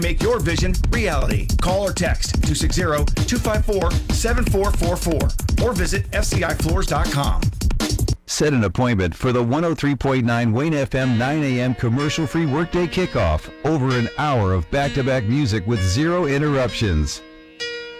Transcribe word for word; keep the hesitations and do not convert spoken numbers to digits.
Make your vision reality. Call or text two six zero, two five four, seven four four four or visit f c i floors dot com. Set an appointment for the one oh three point nine Wayne F M nine a.m. commercial-free workday kickoff. Over an hour of back-to-back music with zero interruptions.